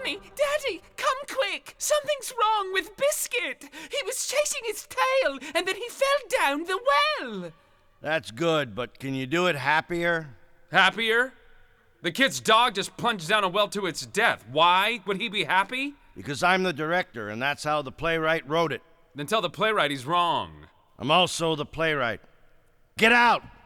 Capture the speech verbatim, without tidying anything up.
Mommy, Daddy, come quick! Something's wrong with Biscuit! He was chasing his tail, and then he fell down the well! That's good, but can you do it happier? Happier? The kid's dog just plunged down a well to its death. Why would he be happy? Because I'm the director, and that's how the playwright wrote it. Then tell the playwright he's wrong. I'm also the playwright. Get out!